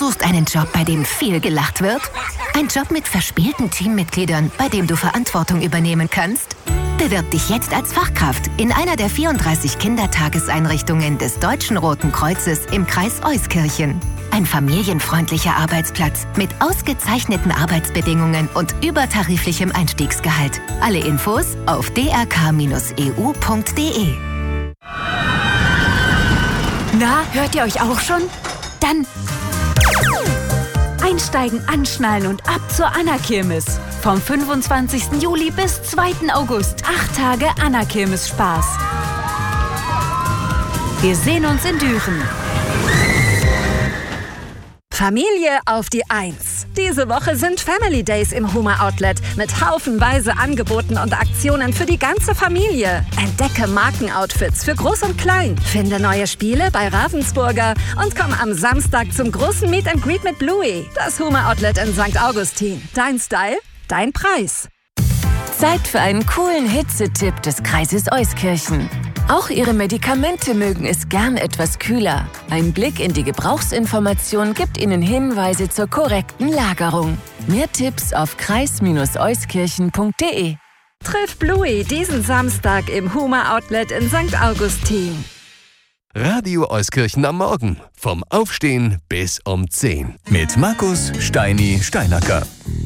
suchst einen Job, bei dem viel gelacht wird? Ein Job mit verspielten Teammitgliedern, bei dem du Verantwortung übernehmen kannst? Bewirb dich jetzt als Fachkraft in einer der 34 Kindertageseinrichtungen des Deutschen Roten Kreuzes im Kreis Euskirchen. Ein familienfreundlicher Arbeitsplatz mit ausgezeichneten Arbeitsbedingungen und übertariflichem Einstiegsgehalt. Alle Infos auf drk-eu.de. Na, hört ihr euch auch schon? Dann einsteigen, anschnallen und ab zur Anna-Kirmes. Vom 25. Juli bis 2. August. 8 Tage Anna-Kirmes-Spaß. Wir sehen uns in Düren. Familie auf die 1. Diese Woche sind Family Days im Huma Outlet mit haufenweise Angeboten und Aktionen für die ganze Familie. Entdecke Markenoutfits für Groß und Klein. Finde neue Spiele bei Ravensburger und komm am Samstag zum großen Meet and Greet mit Bluey. Das Huma Outlet in St. Augustin. Dein Style, dein Preis. Zeit für einen coolen Hitzetipp des Kreises Euskirchen. Auch Ihre Medikamente mögen es gern etwas kühler. Ein Blick in die Gebrauchsinformation gibt Ihnen Hinweise zur korrekten Lagerung. Mehr Tipps auf kreis-euskirchen.de. Triff Bluey diesen Samstag im Huma Outlet in St. Augustin. Radio Euskirchen am Morgen. Vom Aufstehen bis um 10. Mit Markus Steini Steinacker.